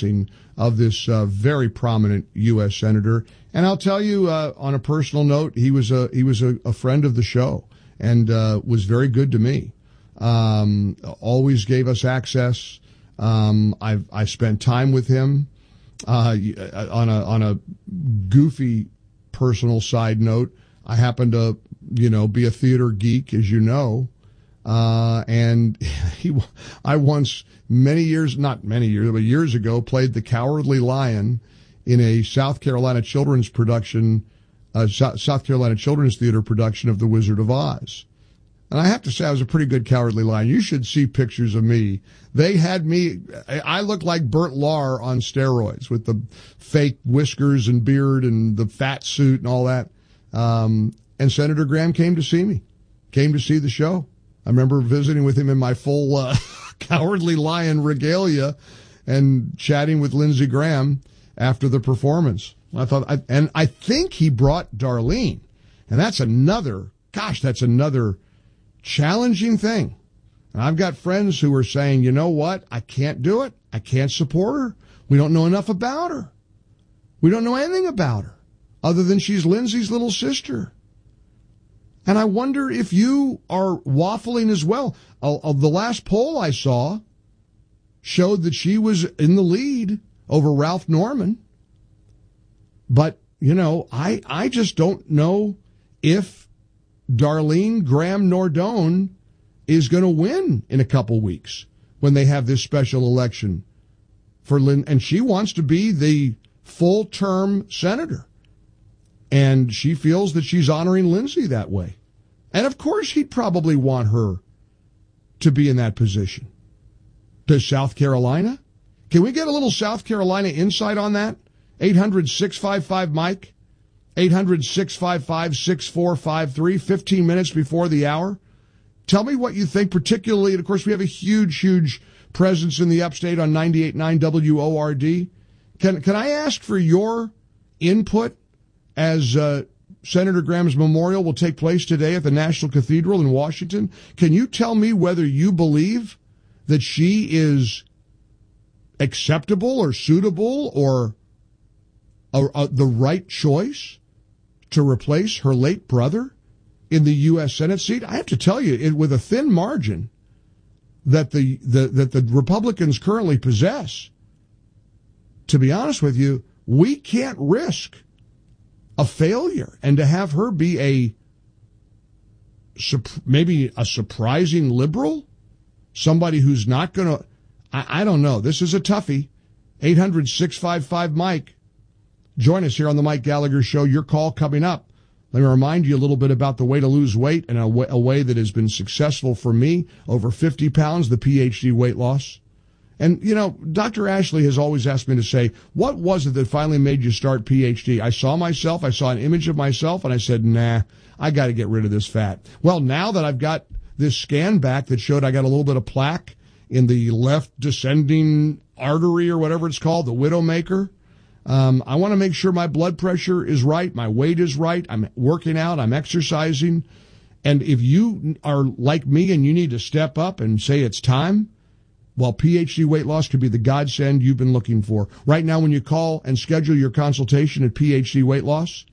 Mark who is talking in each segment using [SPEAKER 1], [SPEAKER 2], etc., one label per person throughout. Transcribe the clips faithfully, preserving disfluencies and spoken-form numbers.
[SPEAKER 1] passing of this uh, very prominent U S senator. And I'll tell you, uh, on a personal note, he was a he was a, a friend of the show and uh, was very good to me. Um, always gave us access. Um, I I spent time with him. Uh, on a on a goofy personal side note, I happen to you know be a theater geek, as you know. Uh, and he, I once, many years, not many years, but years ago, played the Cowardly Lion in a South Carolina children's production, uh, South Carolina Children's Theater production of The Wizard of Oz. And I have to say, I was a pretty good Cowardly Lion. You should see pictures of me. They had me, I looked like Burt Lahr on steroids with the fake whiskers and beard and the fat suit and all that. Um, and Senator Graham came to see me, came to see the show. I remember visiting with him in my full uh, Cowardly Lion regalia and chatting with Lindsey Graham after the performance. I thought, I, and I think he brought Darlene, and that's another, gosh, that's another challenging thing. And I've got friends who are saying, you know what, I can't do it. I can't support her. We don't know enough about her. We don't know anything about her other than she's Lindsey's little sister. And I wonder if you are waffling as well. Uh, uh, the last poll I saw showed that she was in the lead over Ralph Norman. But, you know, I, I just don't know if Darlene Graham Nordone is going to win in a couple weeks when they have this special election for Lynn. And she wants to be the full-term senator. And she feels that she's honoring Lindsey that way. And, of course, he'd probably want her to be in that position. Does South Carolina? Can we get a little South Carolina insight on that? eight hundred, six five five, Mike. eight hundred, six five five, six four five three. fifteen minutes before the hour. Tell me what you think, particularly, and, of course, we have a huge, huge presence in the upstate on ninety-eight point nine W O R D. Can, can I ask for your input as uh, Senator Graham's memorial will take place today at the National Cathedral in Washington? Can you tell me whether you believe that she is acceptable or suitable or a, a, the right choice to replace her late brother in the U S Senate seat? I have to tell you, it, with a thin margin that the, the that the Republicans currently possess, to be honest with you, we can't risk a failure. And to have her be a maybe a surprising liberal, somebody who's not going to, I don't know. This is a toughie. eight hundred, six five five, Mike. Join us here on the Mike Gallagher Show. Your call coming up. Let me remind you a little bit about the way to lose weight and a way, a way that has been successful for me. Over fifty pounds, the P H D weight loss. And, you know, Doctor Ashley has always asked me to say, what was it that finally made you start P H D? I saw myself, I saw an image of myself, and I said, nah, I got to get rid of this fat. Well, now that I've got this scan back that showed I got a little bit of plaque in the left descending artery or whatever it's called, the widowmaker, um, I want to make sure my blood pressure is right, my weight is right, I'm working out, I'm exercising. And if you are like me and you need to step up and say it's time, well, P H D weight loss could be the godsend you've been looking for. Right now, when you call and schedule your consultation at P H D Weight Loss,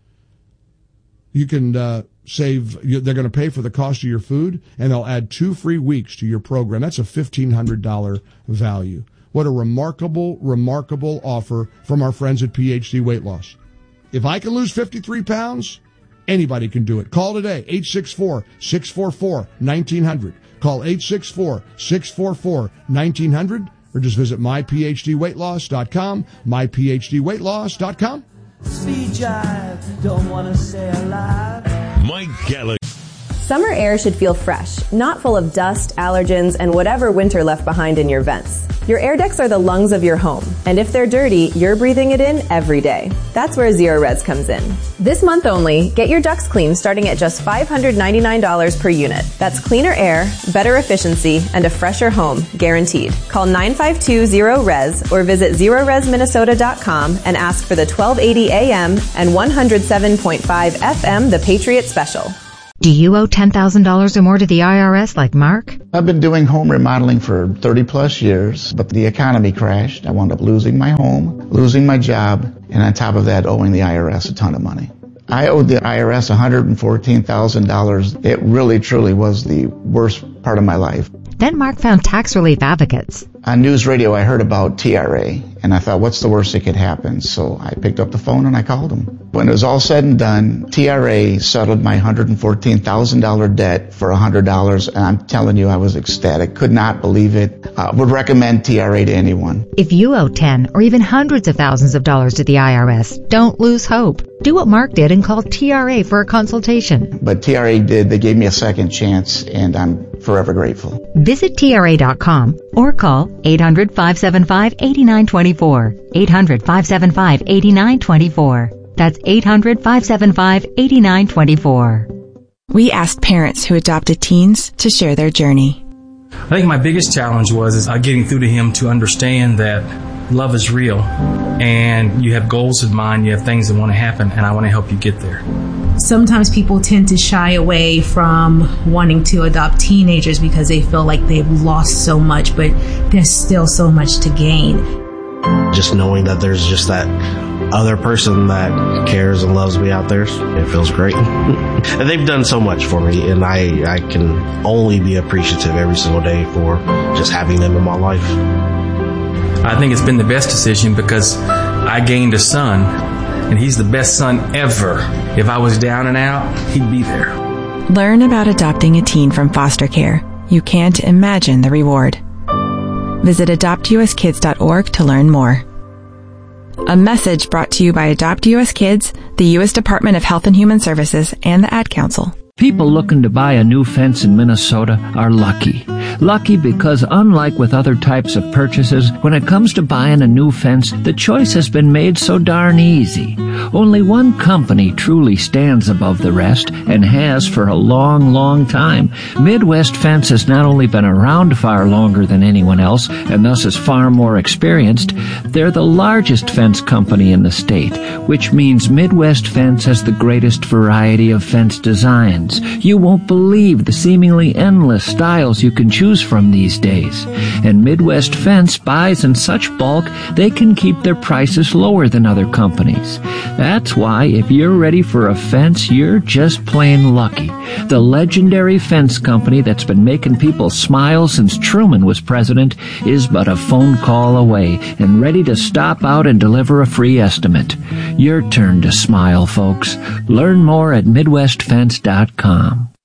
[SPEAKER 1] you can uh, save, they're going to pay for the cost of your food, and they'll add two free weeks to your program. That's a fifteen hundred dollars value. What a remarkable, remarkable offer from our friends at P H D Weight Loss. If I can lose fifty-three pounds, anybody can do it. Call today, eight six four, six four four, one nine zero zero. Call eight six four, six four four, one nine zero zero or just visit my p h d weight loss dot com, my p h d weight loss dot com.
[SPEAKER 2] Speed jive, don't want to stay alive.
[SPEAKER 3] Mike Gallagher.
[SPEAKER 4] Summer air should feel fresh, not full of dust, allergens, and whatever winter left behind in your vents. Your air ducts are the lungs of your home, and if they're dirty, you're breathing it in every day. That's where Zerorez comes in. This month only, get your ducts cleaned starting at just five hundred ninety-nine dollars per unit. That's cleaner air, better efficiency, and a fresher home, guaranteed. Call nine five two zero R E S or visit zerorez minnesota dot com and ask for the twelve eighty A M and one oh seven point five F M The Patriot Special.
[SPEAKER 3] Do you owe ten thousand dollars or more to the I R S like Mark?
[SPEAKER 5] I've been doing home remodeling for thirty plus years, but the economy crashed. I wound up losing my home, losing my job, and on top of that, owing the I R S a ton of money. I owed the I R S one hundred fourteen thousand dollars. It really, truly was the worst part of my life.
[SPEAKER 3] Then Mark found tax relief advocates.
[SPEAKER 5] On news radio, I heard about T R A, and I thought, what's the worst that could happen? So I picked up the phone and I called them. When it was all said and done, T R A settled my one hundred fourteen thousand dollars debt for one hundred dollars, and I'm telling you, I was ecstatic. Could not believe it. Uh, would recommend T R A to anyone.
[SPEAKER 3] If you owe ten or even hundreds of thousands of dollars to the I R S, don't lose hope. Do what Mark did and call T R A for a consultation.
[SPEAKER 5] But T R A did. They gave me a second chance, and I'm forever grateful.
[SPEAKER 3] Visit T R A dot com or call eight hundred, five seven five, eight nine two four. eight hundred, five seven five, eight nine two four. That's eight hundred, five seven five, eight nine two four.
[SPEAKER 6] We asked parents who adopted teens to share their journey.
[SPEAKER 7] I think my biggest challenge was is getting through to him to understand that love is real, and you have goals in mind, you have things that want to happen, and I want to help you get there.
[SPEAKER 8] Sometimes people tend to shy away from wanting to adopt teenagers because they feel like they've lost so much, but there's still so much to gain.
[SPEAKER 9] Just knowing that there's just that other person that cares and loves me out there, it feels great. And they've done so much for me, and I, I can only be appreciative every single day for just having them in my life.
[SPEAKER 7] I think it's been the best decision because I gained a son, and he's the best son ever. If I was down and out, he'd be there.
[SPEAKER 6] Learn about adopting a teen from foster care. You can't imagine the reward. Visit adopt u s kids dot org to learn more. A message brought to you by Adopt U S Kids, the U S Department of Health and Human Services, and the Ad Council.
[SPEAKER 10] People looking to buy a new fence in Minnesota are lucky. Lucky because unlike with other types of purchases, when it comes to buying a new fence, the choice has been made so darn easy. Only one company truly stands above the rest and has for a long, long time. Midwest Fence has not only been around far longer than anyone else and thus is far more experienced, they're the largest fence company in the state, which means Midwest Fence has the greatest variety of fence designs. You won't believe the seemingly endless styles you can choose from these days. And Midwest Fence buys in such bulk, they can keep their prices lower than other companies. That's why if you're ready for a fence, you're just plain lucky. The legendary fence company that's been making people smile since Truman was president is but a phone call away and ready to stop out and deliver a free estimate. Your turn to smile, folks. Learn more at midwest fence dot com.